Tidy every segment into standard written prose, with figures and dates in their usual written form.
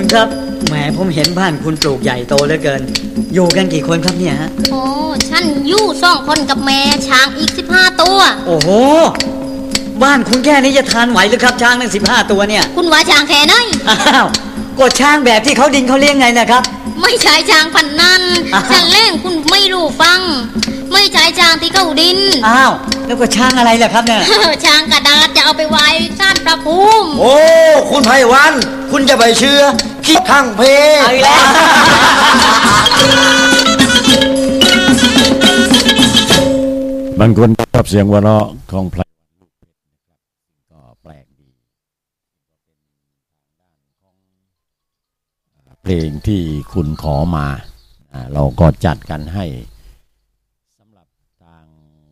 ครับแหมผมเห็นบ้านคุณปลูกใหญ่โตเหลือเกินอยู่กันกี่คนครับเนี่ยฮะโอ้ฉันอยู่2 คนกับแม่ช้างอีก15 ตัวโอ้โหบ้านคุณแค่นี้จะทานไหวหรือครับช้างทั้ง15 ตัวเนี่ยคุณว่าช้างแค่ไหนอ้าวกดช้างแบบที่เขาดินเขาเลี้ยงไงนะครับไม่ใช่ช้างพันนั้นฉันเล่นคุณไม่รู้ฟังไม่ใช่ช้างที่เขาดินอ้าวแล้วก็ช้างอะไรล่ะครับเนี่ยช้างกระดาษจะเอาไปไว้ศาลพระภูมิโอ้คุณไพวันคุณจะไปเชื่อคิดข้างเพเอาอีกแล้วบางคนชอบเสียงหัวเราะของเพลงก็แปลกดีเพลงที่คุณขอมาเราก็จัดกันให้สำหรับทาง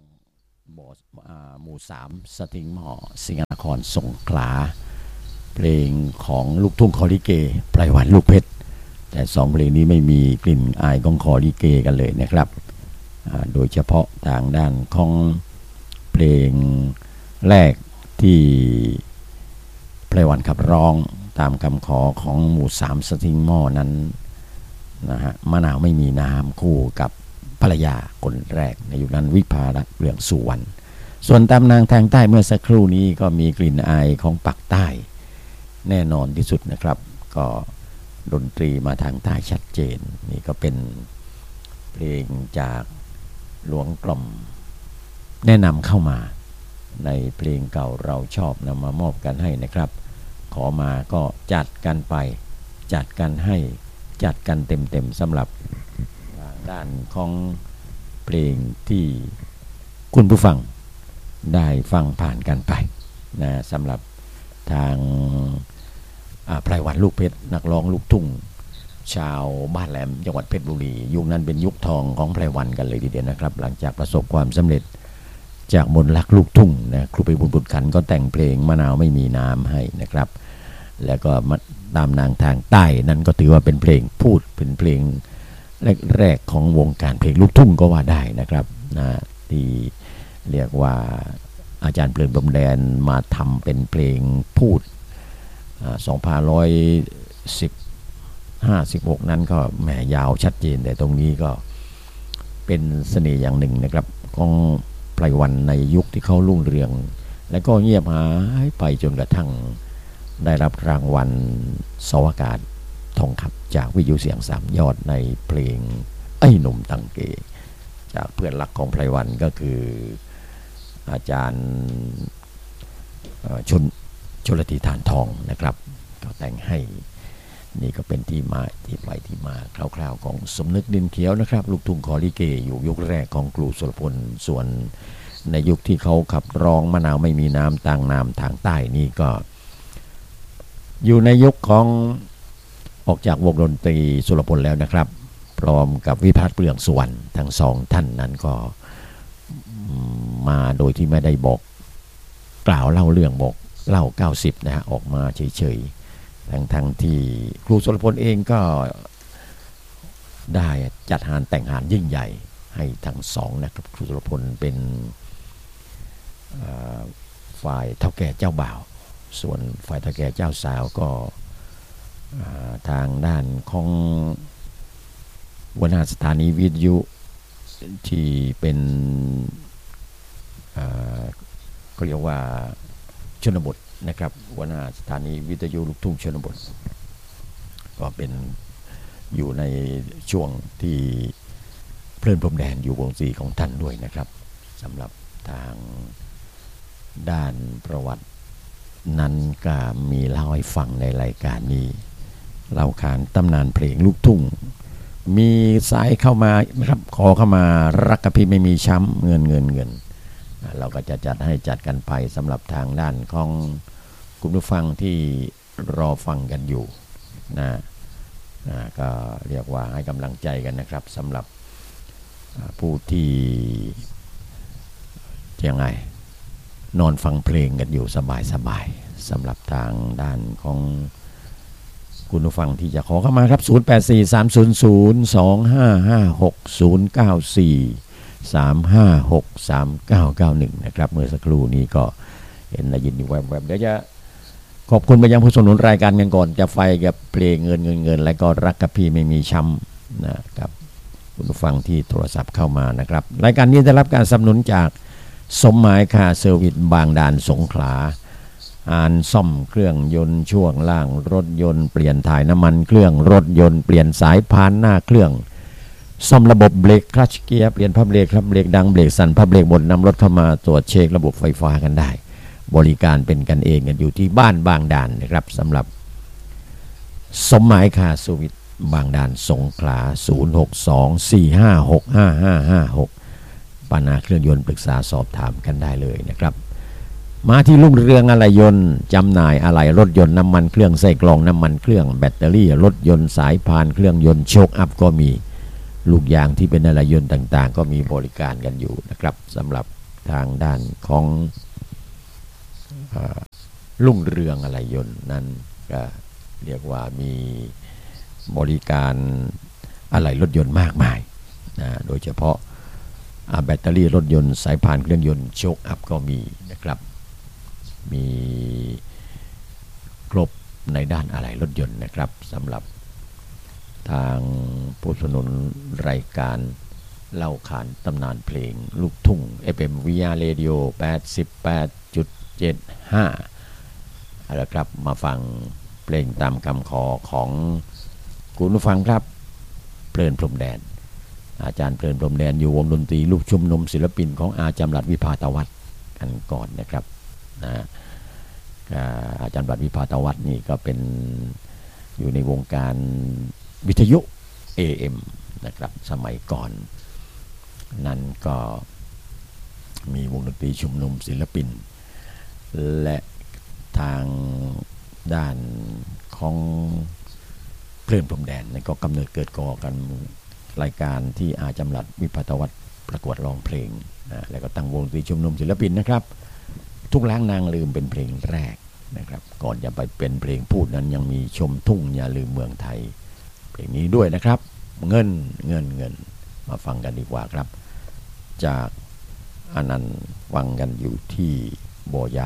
หมู่3สติงหม้อสิงห์นครสงขลาเพลงของลูกทุ่งคอลิเกไพรวันลูกเพชรแต่2เพลงนี้ไม่มีกลิ่นอายของคอลิเกกันเลยนะครับโดยเฉพาะทางด้านของเพลงแรกที่ไพรวันขับร้องตามคำขอของหมู่3สติงหม้อนั้นนะฮะมะนาวไม่มีน้ำคู่กับภรรยาคนแรกในยุคนั้นวิภารัตน์เรืองสุวรรณส่วนตามนางทางใต้เมื่อสักครู่นี้ก็มีกลิ่นอายของปักใต้แน่นอนที่สุดนะครับก็ดนตรีมาทางใต้ชัดเจนนี่ก็เป็นเพลงจากหลวงกล่อมแนะนำเข้ามาในเพลงเก่าเราชอบนำมามอบกันให้นะครับขอมาก็จัดกันไปจัดกันให้จัดกันเต็มๆสำหรับทางด้านของเพลงที่คุณผู้ฟังได้ฟังผ่านกันไปนะสำหรับทางไพรวันลูกเพชรนักร้องลูกทุ่งชาวบ้านแหลมจังหวัดเพชรบุรียุคนั้นเป็นยุคทองของไพรวันกันเลยทีเดียวนะครับหลังจากประสบความสำเร็จจากมนต์รักลูกทุ่งนะครูไปบุญบุญขันก็แต่งเพลงมะนาวไม่มีน้ำให้นะครับแล้วก็ตามนางทางใต้นั้นก็ถือว่าเป็นเพลงพูดเป็นเพลงแรกๆของวงการเพลงลูกทุ่งก็ว่าได้นะครับนะที่เรียกว่าอาจารย์เพลินบำแดนมาทำเป็นเพลงพูด2516นั้นก็แหมยาวชัดเจนแต่ตรงนี้ก็เป็นเสน่ห์อย่างหนึ่งนะครับของไพรวันในยุคที่เขารุ่งเรืองและก็เงียบหายไปจนกระทั่งได้รับรางวัลสวากาศทองคำจากวิทยุเสียง3 ยอดในเพลงไอ้หนุ่มตังเกจากเพื่อนรักของไพรวันก็คืออาจารย์ชลธีฐานทองนะครับก็แต่งให้นี่ก็เป็นที่มาที่ไปที่มาคร่าวๆของสมนึกดินเขียวนะครับลูกทุ่งคอลิเกอยู่ยุคแรกของครูสุรพลส่วนในยุคที่เขาขับร้องมะนาวไม่มีน้ำต่างน้ำทางใต้นี่ก็อยู่ในยุคของออกจากวงดนตรีสุรพลแล้วนะครับพร้อมกับวิภัทรเปลืองสุวรรณทั้ง2ท่านนั้นก็มาโดยที่ไม่ได้บอกกล่าวเล่าเรื่องบอกเล่า90นะฮะออกมาเฉยๆทั้งที่ครูสุรพลเองก็ได้จัดงานแต่งงานยิ่งใหญ่ให้ทั้ง2นะครับครูสุรพลเป็นฝ่ายเฒ่าแก่เจ้าบ่าวส่วนฝ่ายเฒ่าแก่เจ้าสาวก็ทางด้านของหัวหน้าสถานีวิทยุที่เป็นเขาเรียกว่าชนบทนะครับหัวหน้าสถานีวิทยุลูกทุ่งชนบทก็เป็นอยู่ในช่วงที่เพลินพรมแดนอยู่วงซีของท่านด้วยนะครับสำหรับทางด้านประวัตินั้นก็มีเล่าให้ฟังในรายการนี้เล่าขานตำนานเพลงลูกทุ่งมีสายเข้ามานะครับขอเข้ามารักกับพี่ไม่มีช้ำเงินเราก็จะจัดให้จัดกันไปสำหรับทางด้านของคุณผู้ฟังที่รอฟังกันอยู่นะก็เรียกว่าให้กำลังใจกันนะครับสำหรับผู้ที่ยังไงนอนฟังเพลงกันอยู่สบายสำหรับทางด้านของคุณผู้ฟังที่จะขอเข้ามาครับ0843002556 094 356 3991นะครับเมื่อสักครู่นี้ก็เห็นได้ยินอยู่แวบๆเดี๋ยวจะขอบคุณไปยังผู้สนับสนุนรายการกันก่อนจะไฟกับเพลงเงินและก็รักกับพี่ไม่มีช้ำนะครับคุณผู้ฟังที่โทรศัพท์เข้ามานะครับรายการนี้ได้รับการสนับสนุนจากสมหมายคาร์เซอร์วิสบางด่านสงขลาอ่านซ่อมเครื่องยนต์ช่วงล่างรถยนต์เปลี่ยนถ่ายน้ำมันเครื่องรถยนต์เปลี่ยนสายพานหน้าเครื่องซ่อมระบบเบรกคลัตช์เกียร์เปลี่ยนผ้าเบรกครับเบรกดังเบรกสั่นผ้าเบรกหมดนำรถเข้ามาตรวจเช็คระบบไฟฟ้ากันได้บริการเป็นกันเองกันอยู่ที่บ้านบางด่านนะครับสำหรับสมหมายคาร์เซอร์วิสบางด่านสงขลา0624565556ปัญหาเครื่องยนต์ปรึกษาสอบถามกันได้เลยนะครับมาที่รุ่งเรืองอะไหล่ยนต์จำหน่ายอะไหล่รถยนต์น้ำมันเครื่องไส้กรองน้ำมันเครื่องแบตเตอรี่รถยนต์สายพานเครื่องยนต์โชคอัพก็มีลูกยางที่เป็นอะไหล่ยนต์ต่างๆก็มีบริการกันอยู่นะครับสำหรับทางด้านของรุ่งเรืองอะไหล่ยนต์นั้นก็เรียกว่ามีบริการอะไหล่รถยนต์มากมายนะโดยเฉพาะแบตเตอรี่รถยนต์สายพานเครื่องยนต์โชคอัพก็มีนะครับมีครบในด้านอะไหล่รถยนต์นะครับสำหรับทางผู้สนับสนุนรายการเล่าขานตำนานเพลงลูกทุ่ง FM VR Radio 88.75เอาละครับมาฟังเพลงตามคำขอของคุณผู้ฟังครับเพลินพรมแดนอาจารย์เพลินพรมแดนอยู่วงดนตรีลูกชุมนุมศิลปินของอาจารย์รัตน์วิภาตวัฒน์กันก่อนนะครับอาจารย์รัตน์วิภาตวัฒน์นี่ก็เป็นอยู่ในวงการวิทยุ AM นะครับสมัยก่อนนั้นก็มีวงดนตรีชุมนุมศิลปินและทางด้านของเพลินพรมแดนนั่นก็กำเนิดเกิดก่อกันรายการที่อาจารย์รัตน์วิภาตวัฒน์ประกวดร้องเพลงแล้วก็ตั้งวงดนตรีชุมนุมศิลปินนะครับทุกล้างนางลืมเป็นเพลงแรกนะครับก่อนจะไปเป็นเพลงพูดนั้นยังมีชมทุ่งอย่าลืมเมืองไทยเพลงนี้ด้วยนะครับเงินมาฟังกันดีกว่าครับจากอนันต์ฟังกันอยู่ที่บ่อยา